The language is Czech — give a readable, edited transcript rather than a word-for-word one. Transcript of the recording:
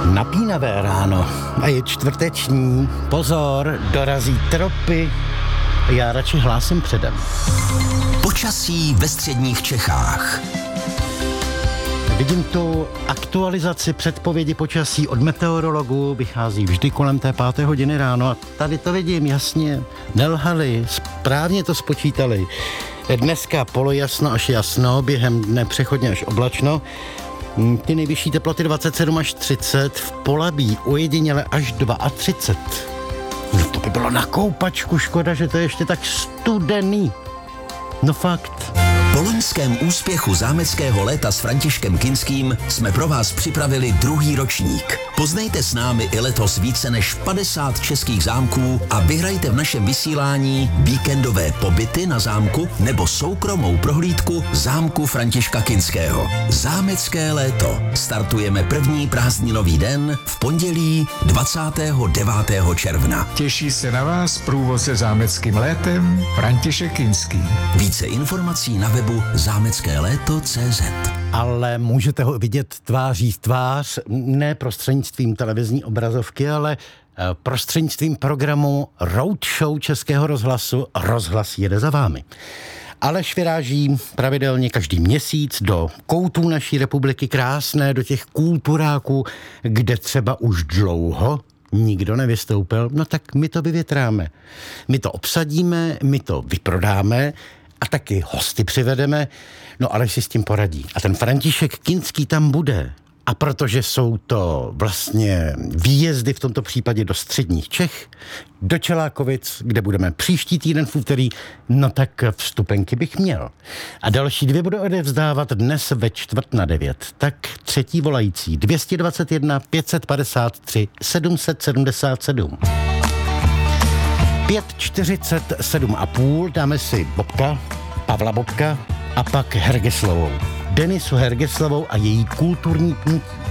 Napínavé ráno a je čtvrteční. Pozor, dorazí tropy. Já radši hlásím předem. Počasí ve středních Čechách. Vidím tu aktualizaci předpovědi počasí od meteorologů, vychází vždy kolem té 5. hodiny ráno a tady to vidím jasně, nelhali, správně to spočítali. Dneska polojasno až jasno, během dne přechodně až oblačno, ty nejvyšší teploty 27 až 30, v Polabí ojediněle až 32. No to by bylo na koupačku, škoda, že to je ještě tak studený. No fakt. Po loňském úspěchu zámeckého léta s Františkem Kinským jsme pro vás připravili druhý ročník. Poznejte s námi i letos více než 50 českých zámků a vyhrajte v našem vysílání víkendové pobyty na zámku nebo soukromou prohlídku zámku Františka Kinského. Zámecké léto. Startujeme první prázdninový den v pondělí 29. června. Těší se na vás průvodce zámeckým létem František Kinský. Více informací na webu zámeckéléto.cz. Ale můžete ho vidět tváří v tvář, ne prostřednictvím televizní obrazovky, ale prostřednictvím programu Roadshow Českého rozhlasu Rozhlas jede za vámi. Aleš vyráží pravidelně každý měsíc do koutů naší republiky krásné, do těch kulturáků, kde třeba už dlouho nikdo nevystoupil, no tak my to vyvětráme. My to obsadíme, my to vyprodáme a taky hosty přivedeme, no ale si s tím poradí. A ten František Kinský tam bude. A protože jsou to vlastně výjezdy v tomto případě do středních Čech, do Čelákovic, kde budeme příští týden v úterý, no tak vstupenky bych měl. A další 2 budu odevzdávat dnes ve 8:45. Tak třetí volající 221 553 777. 5:47,5 dáme si Pavla Bobka a pak Hergeslovou. Denisu Hergeslovou a její kulturní pnutí.